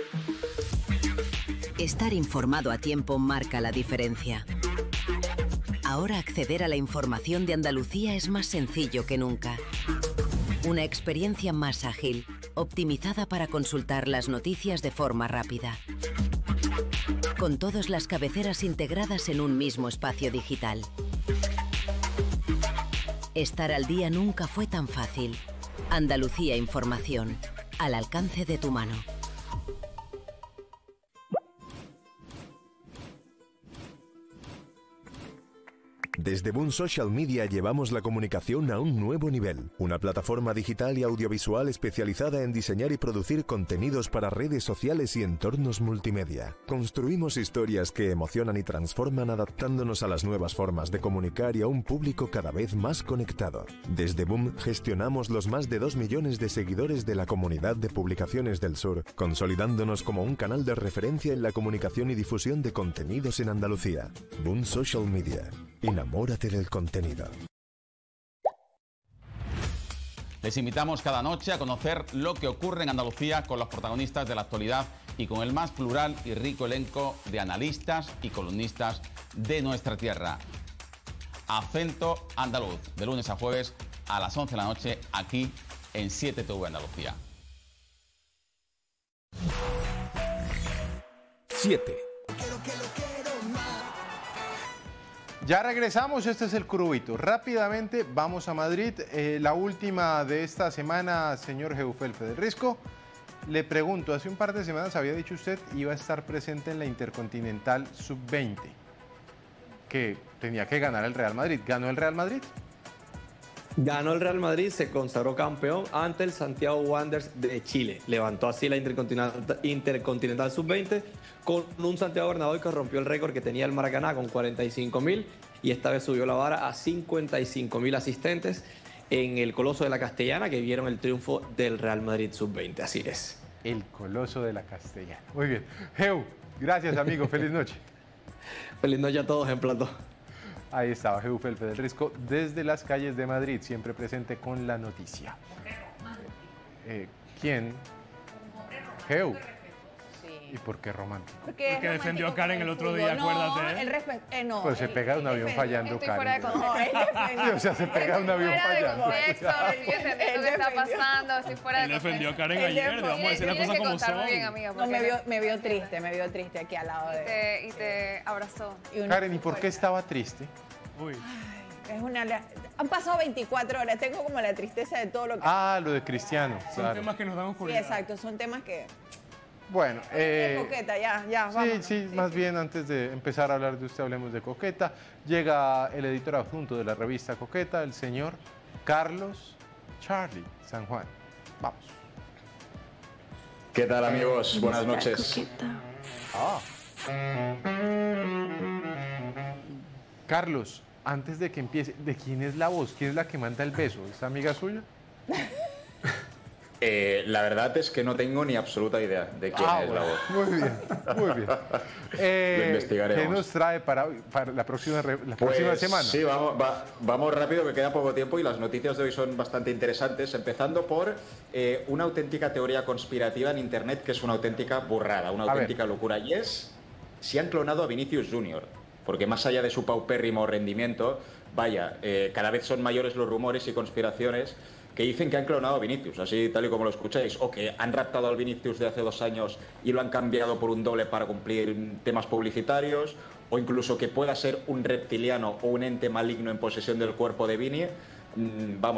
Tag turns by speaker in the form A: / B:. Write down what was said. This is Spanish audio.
A: Estar informado a tiempo marca la diferencia. Ahora acceder a la información de Andalucía es más sencillo que nunca. Una experiencia más ágil, optimizada para consultar las noticias de forma rápida. Con todas las cabeceras integradas en un mismo espacio digital. Estar al día nunca fue tan fácil. Andalucía Información, al alcance de tu mano.
B: Desde Boom Social Media llevamos la comunicación a un nuevo nivel. Una plataforma digital y audiovisual especializada en diseñar y producir contenidos para redes sociales y entornos multimedia. Construimos historias que emocionan y transforman adaptándonos a las nuevas formas de comunicar y a un público cada vez más conectado. Desde Boom gestionamos los más de 2 millones de seguidores de la comunidad de publicaciones del sur, consolidándonos como un canal de referencia en la comunicación y difusión de contenidos en Andalucía. Boom Social Media. Enamórate del contenido.
C: Les invitamos cada noche a conocer lo que ocurre en Andalucía con los protagonistas de la actualidad y con el más plural y rico elenco de analistas y columnistas de nuestra tierra. Acento Andaluz, de lunes a jueves a las 11 de la noche, aquí en 7TV Andalucía.
D: 7.
E: Ya regresamos, este es el Curubito. Rápidamente vamos a Madrid. La última de esta semana, señor Geufelfe del Risco. Le pregunto, hace un par de semanas había dicho usted iba a estar presente en la Intercontinental Sub-20, que tenía que ganar el Real Madrid. ¿Ganó el Real Madrid?
F: Ganó el Real Madrid, se consagró campeón ante el Santiago Wanderers de Chile. Levantó así la Intercontinental Sub-20 con un Santiago Bernabéu que rompió el récord que tenía el Maracaná con 45.000 y esta vez subió la vara a 55.000 asistentes en el Coloso de la Castellana que vieron el triunfo del Real Madrid Sub-20. Así es.
E: El Coloso de la Castellana. Muy bien. Geu, gracias amigo, feliz noche.
F: Feliz noche a todos en plató.
E: Ahí estaba Geufelfe del Risco desde las calles de Madrid, siempre presente con la noticia. ¿Quién? Geu. ¿Y por qué romántico?
G: Porque defendió a Karen el otro día, acuérdate.
E: No, pues se pega de un avión fallando, Karen.
G: O
E: sea, se pega de un avión fallando.
G: Estoy entendiendo qué está pasando, estoy fuera de contexto.
H: Él defendió a Karen ayer, vamos a decir las cosas como son.
G: Me vio triste aquí al lado de... Y te abrazó.
E: Karen, ¿y por qué estaba triste?
H: Uy.
G: Han pasado 24 horas, tengo como la tristeza de todo lo que...
E: Lo de Cristiano.
H: Son temas que nos dan oscuridad.
G: Sí, exacto, son temas que...
E: Bueno,
G: Coqueta, ya, vamos.
E: Sí, más bien antes de empezar a hablar de usted, hablemos de Coqueta. Llega el editor adjunto de la revista Coqueta, el señor Carlos Charlie San Juan. Vamos.
I: ¿Qué tal, amigos? Buenas noches.
E: Carlos, antes de que empiece, ¿de quién es la voz? ¿Quién es la que manda el beso? ¿Es amiga suya?
I: La verdad es que no tengo ni absoluta idea de quién es la voz.
E: Muy bien.
I: Lo investigaremos.
E: ¿Qué nos trae para la próxima semana?
I: Sí, vamos rápido, que queda poco tiempo y las noticias de hoy son bastante interesantes, empezando por una auténtica teoría conspirativa en Internet que es una auténtica burrada, una auténtica locura, y es si han clonado a Vinicius Junior, porque más allá de su paupérrimo rendimiento, cada vez son mayores los rumores y conspiraciones que dicen que han clonado a Vinicius, así tal y como lo escucháis, o que han raptado al Vinicius de hace 2 años y lo han cambiado por un doble para cumplir temas publicitarios, o incluso que pueda ser un reptiliano o un ente maligno en posesión del cuerpo de Vini. Vamos.